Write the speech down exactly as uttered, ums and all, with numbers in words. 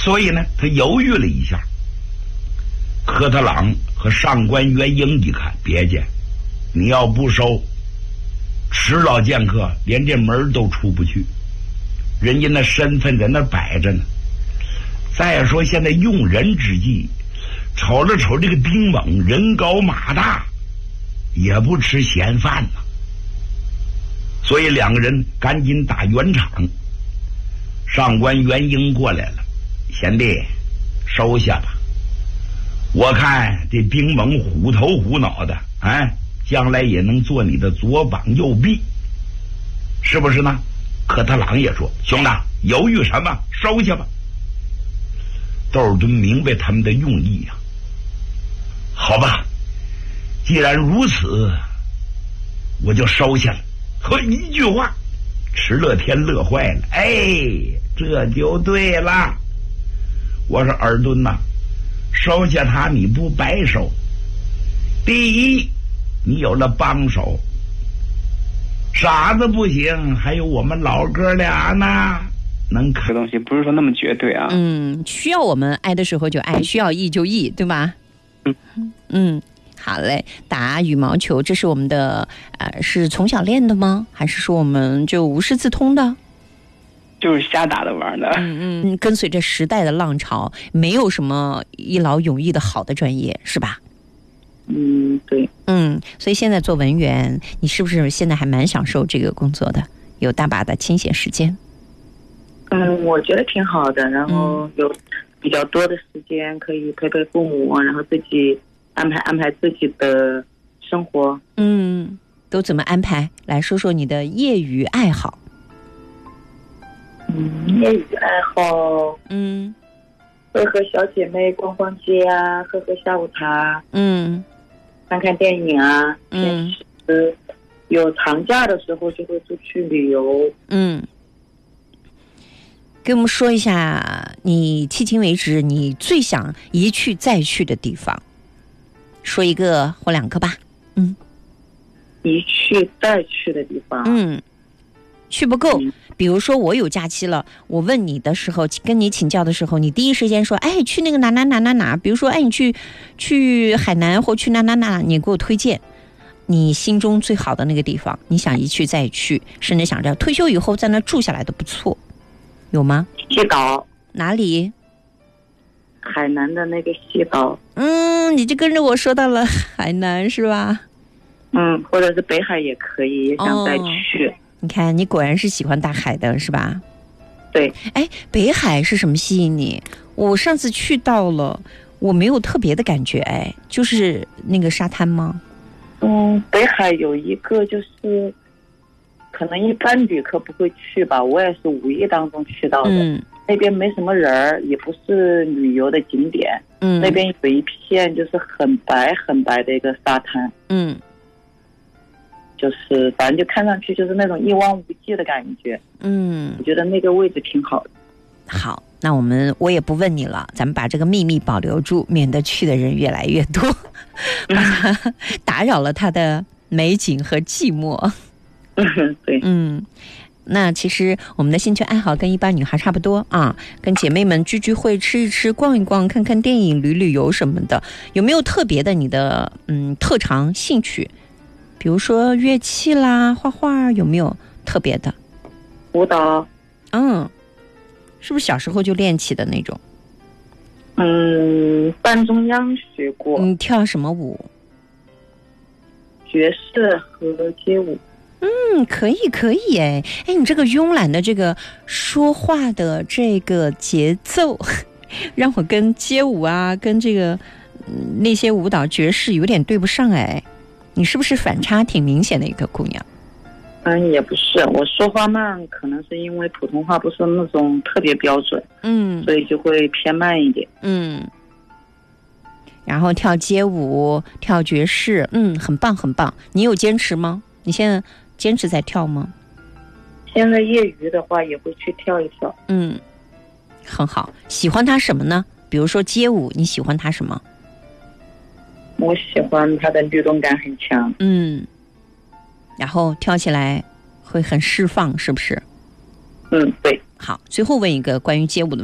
所以呢，他犹豫了一下。科特朗和上官元英一看，别介，你要不收，迟老剑客连这门都出不去，人家那身份在那摆着呢。再说现在用人之际，瞅了瞅这个丁猛人高马大，也不吃闲饭呐。所以两个人赶紧打圆场。上官元英过来了，贤弟，收下吧。我看这丁猛虎头虎脑的，哎，将来也能做你的左膀右臂，是不是呢？科特朗也说，兄弟，犹豫什么，收下吧。窦尔敦明白他们的用意呀、啊。好吧，既然如此，我就收下了。呵，一句话，池乐天乐坏了。哎，这就对了。我说尔敦呐、啊，收下他你不白收。第一，你有了帮手，傻子不行，还有我们老哥俩呢。能看这东西不是说那么绝对啊。 嗯，需要我们爱的时候就爱，需要义就义，对吧？ 嗯嗯，好嘞。打羽毛球，这是我们的呃，是从小练的吗？还是说我们就无师自通的？ 就是瞎打的玩的。 嗯嗯，跟随着时代的浪潮，没有什么一劳永逸的好的专业，是吧？ 嗯，对。 嗯，所以现在做文员，你是不是现在还蛮享受这个工作的？有大把的清闲时间。 嗯，我觉得挺好的，然后有比较多的时间可以陪陪父母，然后自己安排安排自己的生活。 嗯，都怎么安排？来说说你的业余爱好。 嗯，业余爱好， 嗯， 会和小姐妹逛逛街啊，喝喝下午茶， 嗯， 看看电影啊， 嗯， 平时有长假的时候就会出去旅游。 嗯。给我们说一下，你迄今为止你最想一去再去的地方，说一个或两个吧。嗯， 一去再去的地方。 嗯，去不够。比如说我有假期了，我问你的时候，跟你请教的时候，你第一时间说，哎，去那个哪哪哪哪哪。比如说，哎，你去去海南或去哪哪哪，你给我推荐你心中最好的那个地方，你想一去再去，甚至想着退休以后在那住下来都不错。有吗？ 西岛。 哪里？ 海南的那个西岛。 嗯，你就跟着我说到了海南是吧？ 嗯，或者是北海也可以，也想再去。哦， 你看，你果然是喜欢大海的是吧？ 对。 哎，北海是什么吸引你？我上次去到了，我没有特别的感觉，哎，就是那个沙滩吗？ 嗯，北海有一个就是可能一般旅客不会去吧，我也是无意当中去到的。嗯，那边没什么人，也不是旅游的景点。嗯，那边有一片就是很白很白的一个沙滩。 嗯， 就是反正就看上去就是那种一望无际的感觉。 嗯， 我觉得那个位置挺好的。 好，那我们我也不问你了，咱们把这个秘密保留住，免得去的人越来越多，打扰了他的美景和寂寞。 嗯，对， 嗯，那其实我们的兴趣爱好跟一般女孩差不多啊，跟姐妹们聚聚会、吃一吃、逛一逛、看看电影、旅旅游什么的。有没有特别的你的嗯特长兴趣？比如说乐器啦、画画，有没有特别的？ 舞蹈。 嗯，是不是小时候就练起的那种？ 嗯，半中央学过。 你跳什么舞？ 爵士和街舞。 嗯，可以可以哎哎，你这个慵懒的这个说话的这个节奏，让我跟街舞啊，跟这个、嗯、那些舞蹈爵士有点对不上哎。你是不是反差挺明显的一个姑娘？ 嗯，也不是，我说话慢，可能是因为普通话不是那种特别标准， 嗯， 所以就会偏慢一点。 嗯，然后跳街舞、跳爵士，嗯，很棒很棒。你有坚持吗？你现在坚持在跳吗？ 现在业余的话也会去跳一跳。 嗯，很好。喜欢它什么呢？比如说街舞，你喜欢它什么？ 我喜欢它的律动感很强。 嗯，然后跳起来会很释放，是不是？ 嗯，对。 好，最后问一个关于街舞的问题。